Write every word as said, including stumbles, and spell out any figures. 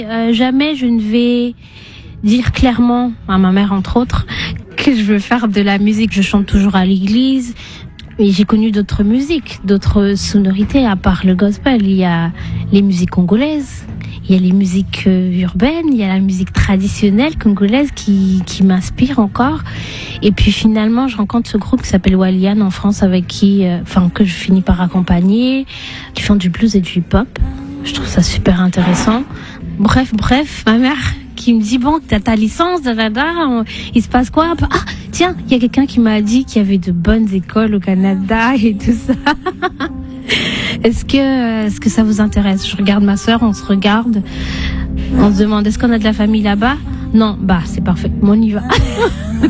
Euh, jamais je ne vais dire clairement à ma mère, entre autres, que je veux faire de la musique. Je chante toujours à l'église. Et j'ai connu d'autres musiques, d'autres sonorités à part le gospel. Il y a les musiques congolaises, il y a les musiques euh, urbaines, il y a la musique traditionnelle congolaise qui, qui m'inspire encore. Et puis finalement, je rencontre ce groupe qui s'appelle Walian en France, avec qui, euh, enfin, que je finis par accompagner, qui font du blues et du hip-hop. Je trouve ça super intéressant. Bref, bref, ma mère qui me dit, bon, t'as ta licence, da, da, da, il se passe quoi? Ah, tiens, il y a quelqu'un qui m'a dit qu'il y avait de bonnes écoles au Canada et tout ça. Est-ce que, est-ce que ça vous intéresse? Je regarde ma sœur, on se regarde, on se demande, est-ce qu'on a de la famille là-bas? Non, bah, c'est parfait, on y va.